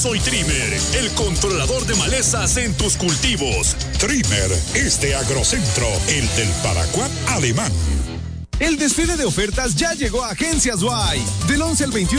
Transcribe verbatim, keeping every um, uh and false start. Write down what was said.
soy Trimmer, el controlador de malezas en tus cultivos. Trimmer es de Agrocentro, el del paraguas alemán. El desfile de ofertas ya llegó a Agencias Y. Del once al veintiuno